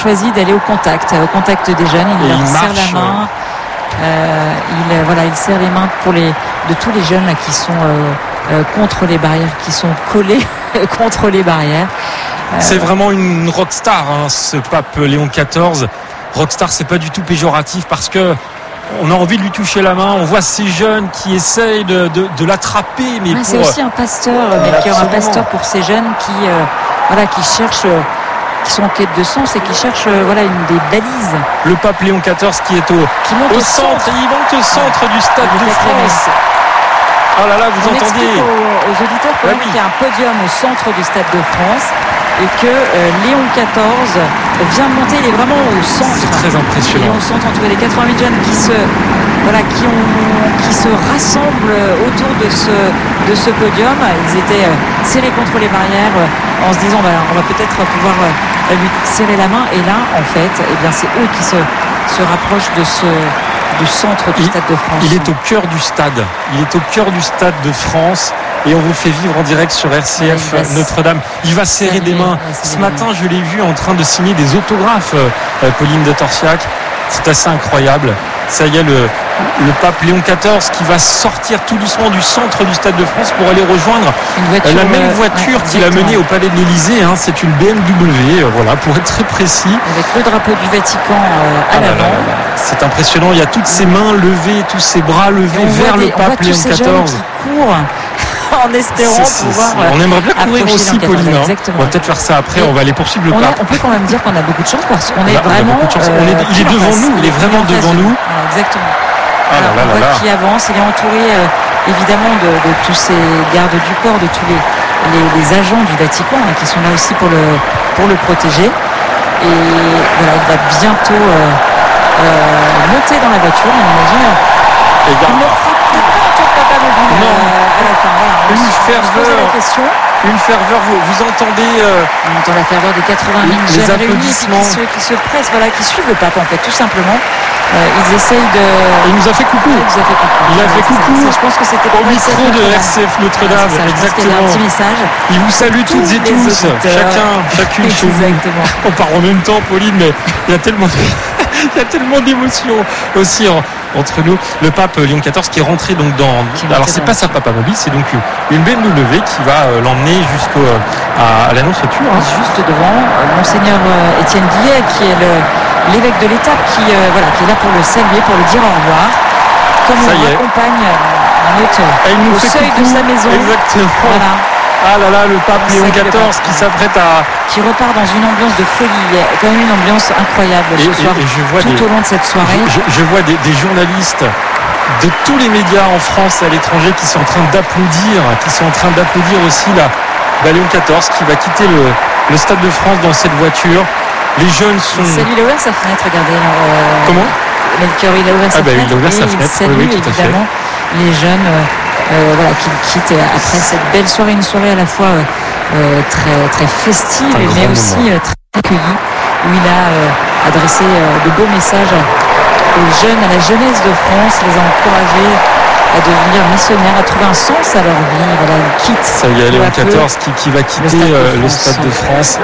choisi d'aller au contact des jeunes. Il leur serre la main. Il serre les mains de tous les jeunes là, qui sont contre les barrières, qui sont collés contre les barrières. C'est vraiment une rockstar, hein, ce pape Léon XIV. Rockstar, c'est pas du tout péjoratif parce que on a envie de lui toucher la main. On voit ces jeunes qui essayent de l'attraper, mais c'est aussi un pasteur, un pasteur pour ces jeunes qui cherchent. Qui sont en quête de sens et qui cherchent des balises. Le pape Léon XIV qui est au centre. Et il monte au centre du Stade de France. Oh là là, vous entendez aux auditeurs qu'il y a un podium au centre du Stade de France et que Léon XIV vient de monter. Il est vraiment au centre. C'est très impressionnant. Il est au centre entre les 88 jeunes qui se rassemblent autour de ce podium. Ils étaient serrés contre les barrières en se disant on va peut-être pouvoir lui serrer la main. Et là, en fait, c'est eux qui se rapprochent du centre du Stade de France. Il est au cœur du stade. Il est au cœur du Stade de France. Et on vous fait vivre en direct sur RCF Notre-Dame. Il va serrer des mains. Ce matin, je l'ai vu en train de signer des autographes, Pauline de Torsiac. C'est assez incroyable. Ça y est, le pape Léon XIV qui va sortir tout doucement du centre du Stade de France pour aller rejoindre la même voiture qu'il a menée au Palais de l'Élysée. Hein, c'est une BMW, pour être très précis. Avec le drapeau du Vatican à l'avant. C'est impressionnant. Il y a toutes ses mains levées, tous ses bras levés vers le pape Léon XIV. Qui courent en espérant pouvoir. On aimerait bien courir aussi, Pauline. Exactement. On va peut-être faire ça après. On va aller poursuivre le pape. On peut quand même dire qu'on a beaucoup de chance parce qu'on est vraiment. Il est devant nous. Il est vraiment devant nous. Exactement. On voit qu'il avance. Il est entouré évidemment de tous ces gardes du corps, de tous les agents du Vatican qui sont là aussi pour le protéger. Et il va bientôt monter dans la voiture. On imagine. Il ne frappe pas mobile à la fin. Une ferveur, vous entendez on entend la ferveur des 80 000 les jeunes applaudissements qui se pressent, qui suivent le pape en fait, tout simplement. Ils essayent de. Il nous a fait coucou. Il a fait coucou. Je pense que c'était au micro de RCF Notre-Dame. Exactement. Un petit message. Il vous salue toutes et tous, chacune chez vous. On part en même temps, Pauline, mais il y a tellement d'émotions aussi entre nous. Le pape Léon XIV qui est rentré donc alors c'est pas sa papa mobile, c'est donc une BMW qui va l'emmener à l'annonciature. Juste devant Monseigneur Étienne Guillet qui est l'évêque de l'étape qui est là pour le saluer, pour lui dire au revoir. Comme on accompagne un hôte au seuil de sa maison. Exactement. Voilà. Ah là là, le pape Léon XIV qui s'apprête qui repart dans une ambiance de folie. Il y a quand même une ambiance incroyable ce soir, tout au long de cette soirée. Je vois des journalistes de tous les médias en France et à l'étranger qui sont en train d'applaudir aussi Léon XIV qui va quitter le Stade de France dans cette voiture. Les jeunes sont... Salut, il a ouvert sa fenêtre, regardez. Comment Melchior, il a ouvert sa fenêtre. Il a ouvert sa fenêtre, il salue évidemment les jeunes qui quittent après cette belle soirée, une soirée à la fois très, très festive mais aussi très accueillie, où il a adressé de beaux messages aux jeunes, à la jeunesse de France, les a encouragés à devenir missionnaires, à trouver un sens à leur vie. Il quitte. Ça y est, Léon XIV qui va quitter le Stade de France.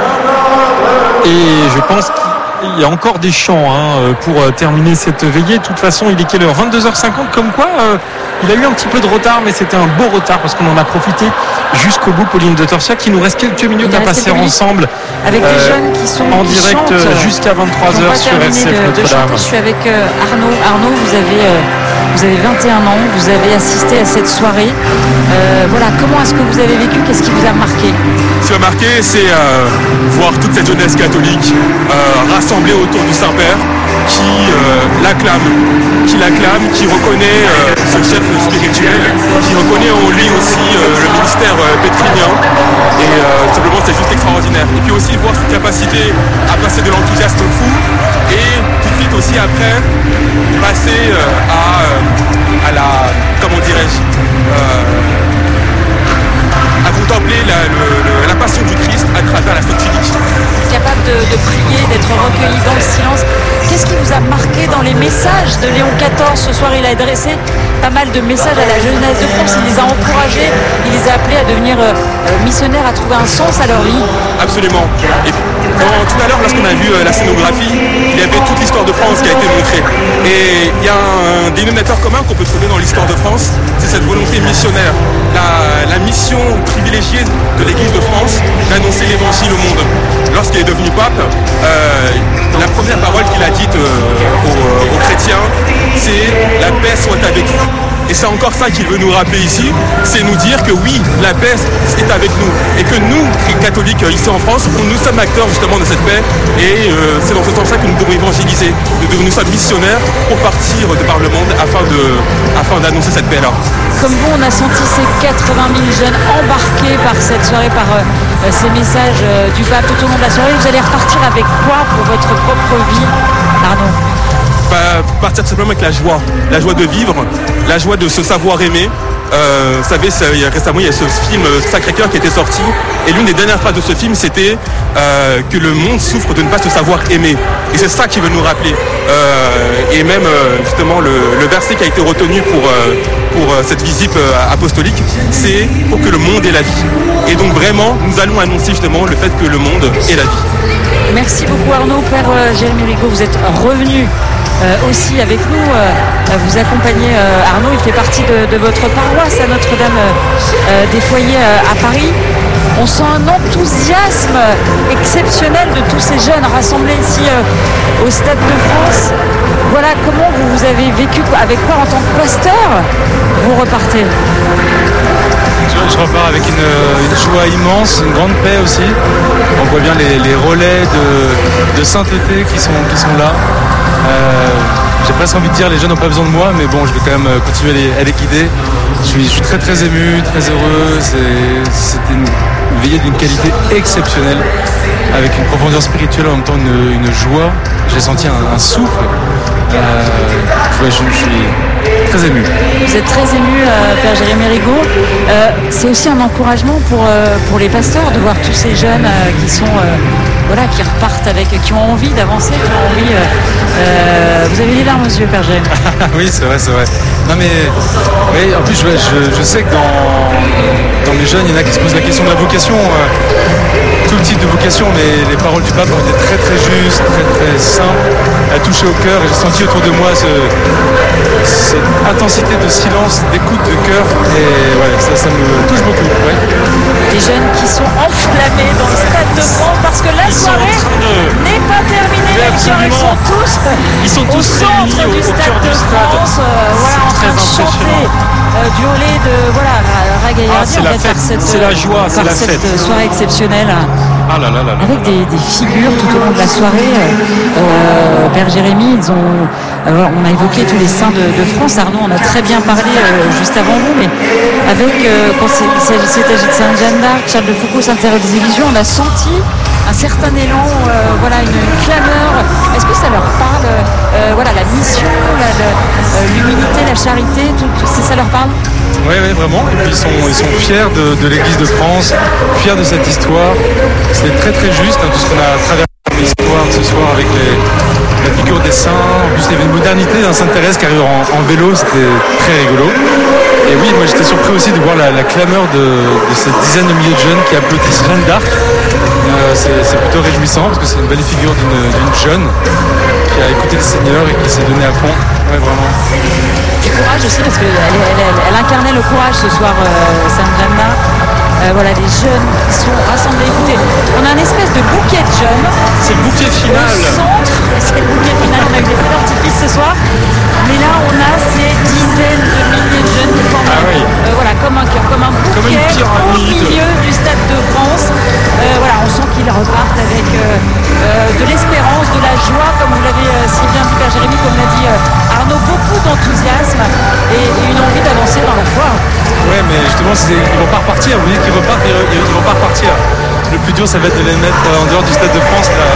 Et je pense qu'il y a encore des chants pour terminer cette veillée. De toute façon, il est quelle heure ? 22h50, comme quoi il a eu un petit peu de retard, mais c'était un beau retard parce qu'on en a profité jusqu'au bout. Pauline de Torsiac, il nous reste quelques minutes à passer ensemble avec des jeunes qui sont en direct jusqu'à 23h sur RCF Notre-Dame. Je suis avec Arnaud. Arnaud, vous avez 21 ans, vous avez assisté à cette soirée. Comment est-ce que vous avez vécu ? Qu'est-ce qui vous a marqué ? Ce qui m'a marqué, c'est voir toute cette jeunesse catholique rassemblée autour du Saint-Père qui l'acclame, qui reconnaît ce chef spirituel, qui reconnaît en lui aussi le ministère pétrinien. Et simplement, c'est juste extraordinaire. Et puis aussi voir cette capacité à passer de l'enthousiasme fou et tout de suite aussi après passer à la, comment dirais-je, à contempler la passion du Christ à travers la Sainte-Trinité. Capable de prier, d'être recueilli dans le silence. Qu'est-ce qui vous a marqué dans les messages de Léon XIV ce soir ? Il a adressé pas mal de messages à la jeunesse de France. Il les a encouragés, il les a appelés à devenir missionnaires, à trouver un sens à leur vie. Absolument. Et tout à l'heure, lorsqu'on a vu la scénographie, il y avait toute l'histoire de France qui a été montrée. Et il y a un dénominateur commun qu'on peut trouver dans l'histoire de France, c'est cette volonté missionnaire. La mission privilégiée de l'Église de France d'annoncer l'évangile au monde. Lorsqu'il est devenu pape, la première parole qu'il a dite aux chrétiens, c'est « la paix soit avec vous ». Et c'est encore ça qu'il veut nous rappeler ici, c'est nous dire que oui, la paix est avec nous. Et que nous, catholiques ici en France, nous sommes acteurs justement de cette paix. Et c'est dans ce sens-là que nous devons évangéliser. Nous sommes missionnaires pour partir de par le monde afin d'annoncer cette paix-là. Comme vous, on a senti ces 80 000 jeunes embarqués par cette soirée, par ces messages du pape tout au long de la soirée. Vous allez repartir avec quoi pour votre propre vie, Arnaud? Partir simplement avec la joie de vivre, la joie de se savoir aimer. Vous savez, récemment il y a ce film Sacré-Cœur qui était sorti, et l'une des dernières phrases de ce film c'était que le monde souffre de ne pas se savoir aimer. Et c'est ça qui veut nous rappeler. Et même justement le verset qui a été retenu pour cette visite apostolique, c'est pour que le monde ait la vie. Et donc vraiment, nous allons annoncer justement le fait que le monde ait la vie. Merci beaucoup Arnaud. Père Jérémy Rigaud, vous êtes revenu aussi avec nous, vous accompagnez Arnaud, il fait partie de votre paroisse à Notre-Dame des Foyers à Paris. On sent un enthousiasme exceptionnel de tous ces jeunes rassemblés ici au Stade de France. Voilà comment vous avez vécu, avec quoi en tant que pasteur vous repartez? Je repars avec une joie immense, une grande paix aussi. On voit bien les relais de sainteté qui sont là. J'ai presque envie de dire les jeunes n'ont pas besoin de moi, mais bon, je vais quand même continuer à les guider. Je suis très très ému, très heureux. C'était une veillée d'une qualité exceptionnelle, avec une profondeur spirituelle, en même temps une joie. J'ai senti un souffle. Je suis très ému. Vous êtes très ému, Père Jérémy Rigaud. C'est aussi un encouragement pour les pasteurs de voir tous ces jeunes qui sont qui repartent qui ont envie d'avancer, qui ont envie. Vous avez les larmes aux yeux, Père Jérémy. Oui, c'est vrai. Non mais oui, en plus je sais que dans mes jeunes, il y en a qui se posent la question de la vocation. Tout le type de vocation, mais les paroles du pape ont été très très justes, très très simples, à toucher au cœur, et j'ai senti autour de moi cette intensité de silence, d'écoute de cœur, et ouais, ça me touche beaucoup. Ouais. Des jeunes qui sont enflammés dans le Stade de France parce que la soirée n'est pas terminée, les soirées sont tous au centre du Stade de France, en train de chanter du holé de Ragaillardi. C'est la joie, c'est la fête. Cette soirée exceptionnelle. Avec des figures tout au long de la soirée. Père Jérémy, on a évoqué tous les saints de France. Arnaud en a très bien parlé juste avant vous, mais avec quand il s'agit de Sainte-Jeanne d'Arc, Charles de Foucault, Sainte-Thérèse des Lisieux, on a senti un certain élan, une clameur. Est-ce que ça leur parle, la mission, l'humilité, la charité, ça leur parle? Oui, vraiment. Et puis ils sont fiers de l'Église de France, fiers de cette histoire. C'est très très juste, tout ce qu'on a traversé dans l'histoire ce soir avec la figure des saints. En plus, il y avait une modernité d'un Sainte-Thérèse qui arrive en vélo, c'était très rigolo. Et oui, moi j'étais surpris aussi de voir la clameur de cette dizaine de milliers de jeunes qui applaudissent Jeanne d'Arc. C'est plutôt réjouissant parce que c'est une belle figure d'une jeune qui a écouté le Seigneur et qui s'est donnée à fond. Ouais, vraiment. Du courage aussi parce qu'elle incarnait le courage ce soir, Sainte-Jeanne d'Arc. Les jeunes qui sont rassemblés. Écoutez, on a une espèce de bouquet de jeunes. C'est le bouquet final. Au centre, c'est le bouquet final. On a eu des feux d'artifice ce soir. Mais là, on a ces dizaines de milliers de jeunes qui forment comme un bouquet au milieu du Stade de France. On sent qu'ils repartent avec de l'espérance, de la joie, comme vous l'avez si bien dit, Père Jérémy, comme l'a dit Arnaud, beaucoup d'enthousiasme et une envie d'avancer dans leur foi. Ouais, mais justement, ils vont pas repartir. Vous dites qu'ils repartent, ils vont pas repartir. Le plus dur, ça va être de les mettre en dehors du Stade de France. Là.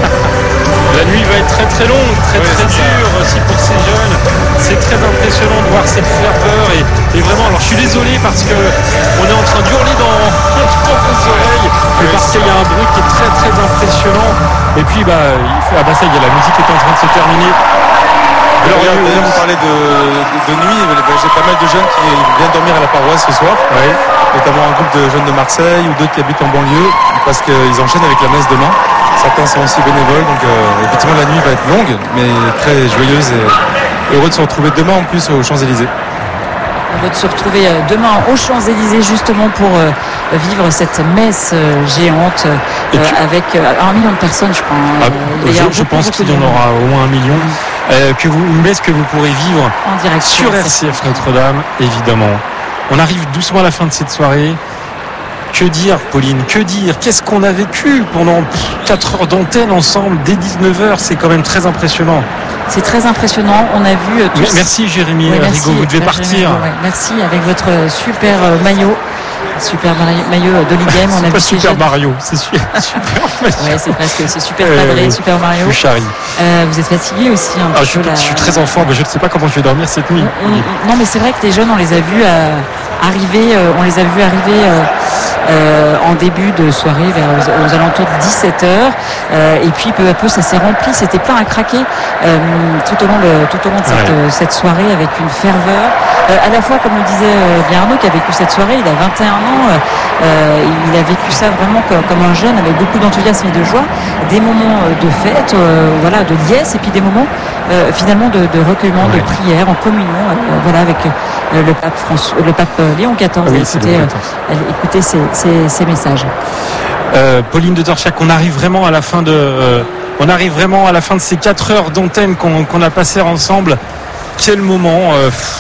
La nuit va être très très longue, très dure aussi pour ces jeunes. C'est très impressionnant de voir cette ferveur et vraiment. Alors je suis désolé parce que on est en train d'hurler dans le soleil, mais parce qu'il y a un bruit qui est très très impressionnant. Et puis ça y est, la musique est en train de se terminer. D'ailleurs, vous parlez de nuit. J'ai pas mal de jeunes qui viennent dormir à la paroisse ce soir. Oui. Notamment un groupe de jeunes de Marseille ou d'autres qui habitent en banlieue parce qu'ils enchaînent avec la messe demain. Certains sont aussi bénévoles, donc effectivement la nuit va être longue, mais très joyeuse et heureux de se retrouver demain en plus aux Champs-Élysées. On va se retrouver demain aux Champs-Élysées justement pour vivre cette messe géante avec 1 million de personnes, je crois. Je pense qu'il y en aura au moins 1 million. Une messe que vous pourrez vivre en direct sur RCF Notre-Dame, évidemment. On arrive doucement à la fin de cette soirée. Que dire, Pauline? Que dire? Qu'est-ce qu'on a vécu pendant 4 heures d'antenne ensemble dès 19h? C'est quand même très impressionnant. C'est très impressionnant. On a vu tous... Merci Jérémy Rigaud, vous devez partir. Merci avec votre super maillot. Super maillot d'Holy Game. On a vu Super Mario, c'est super. Ouais, c'est presque, c'est super cadré, Super Mario. Vous êtes fatigué aussi un peu. Je suis très en forme, je ne sais pas comment je vais dormir cette nuit. Non, mais c'est vrai que les jeunes, on les a vus arriver, en début de soirée, aux alentours de 17h, et puis peu à peu ça s'est rempli, c'était plein à craquer tout au long de cette soirée avec une ferveur. À la fois, comme le disait bien Arnaud, qui a vécu cette soirée, il a 21 ans, il a vécu ça vraiment comme un jeune avec beaucoup d'enthousiasme et de joie, des moments de fête, de liesse, et puis des moments finalement de recueillement, de prière en communion, avec le pape Léon XIV. Écoutez ces messages. Pauline de Torchiac, on arrive vraiment à la fin de ces 4 heures d'antenne qu'on a passées ensemble. Quel moment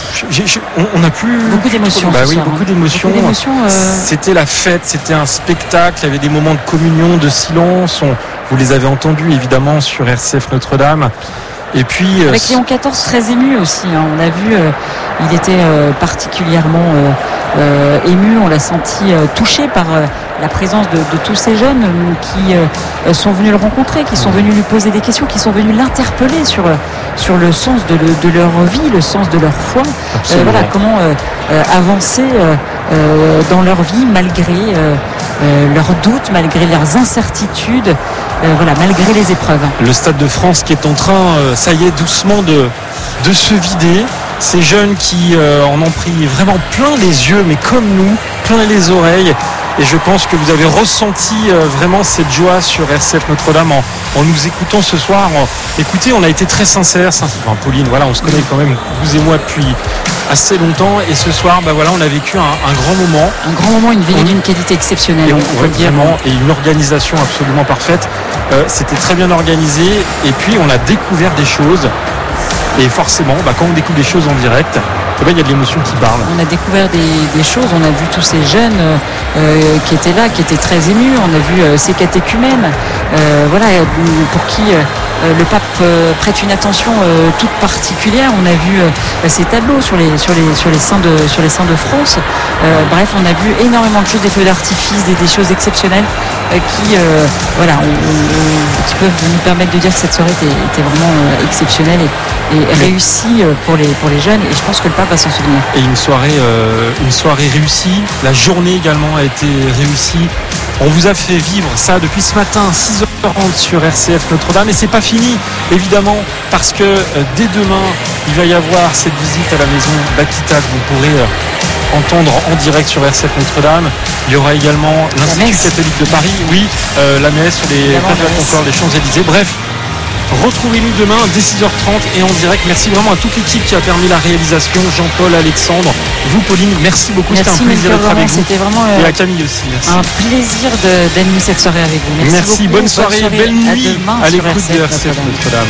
on a plus beaucoup d'émotions. Beaucoup d'émotions. C'était la fête, c'était un spectacle. Il y avait des moments de communion, de silence. Vous les avez entendus évidemment sur RCF Notre-Dame. Et puis avec Léon XIV très ému aussi. On a vu, il était particulièrement ému. On l'a senti touché par la présence de tous ces jeunes qui sont venus le rencontrer, qui sont venus lui poser des questions, qui sont venus l'interpeller sur le sens de leur vie, le sens de leur foi. Comment avancer dans leur vie malgré leurs doutes, malgré leurs incertitudes, malgré les épreuves. Le Stade de France qui est en train, ça y est, doucement de se vider. Ces jeunes qui en ont pris vraiment plein les yeux, mais comme nous, plein les oreilles. Et je pense que vous avez ressenti vraiment cette joie sur RCF Notre-Dame en nous écoutant ce soir. Écoutez, on a été très sincères. Pauline, on se connaît quand même, vous et moi, depuis assez longtemps. Et ce soir, on a vécu un grand moment. Un grand moment, une veillée d'une qualité exceptionnelle. On peut dire. Vraiment, et une organisation absolument parfaite. C'était très bien organisé. Et puis, on a découvert des choses. Et forcément, quand on découvre des choses en direct, il y a de l'émotion qui parle. On a découvert des choses, on a vu tous ces jeunes qui étaient là, qui étaient très émus. On a vu ces catéchumènes, pour qui le pape prête une attention toute particulière. On a vu ces tableaux sur les saints de France. On a vu énormément de choses, des feux d'artifice, des choses exceptionnelles qui peuvent nous permettre de dire que cette soirée était vraiment exceptionnelle et réussie pour les jeunes. Et je pense que le pape va s'en souvenir. Et une soirée réussie. La journée également a été réussie. On vous a fait vivre ça depuis ce matin, 6h40 sur RCF Notre-Dame. Et c'est pas fini, évidemment, parce que dès demain, il va y avoir cette visite à la maison d'Akita que vous pourrez entendre en direct sur RCF Notre-Dame. Il y aura également l'Institut catholique de Paris. Oui, la messe sur les places de la Concorde, les Champs-Élysées. Bref. Retrouvez-nous demain dès 6h30 et en direct. Merci vraiment à toute l'équipe qui a permis la réalisation. Jean-Paul, Alexandre, vous Pauline, merci beaucoup. C'était un plaisir d'être avec vous. Et à Camille aussi. Merci. Un plaisir d'animer cette soirée avec vous. Merci bonne soirée, belle nuit à l'écoute de RCF Notre-Dame.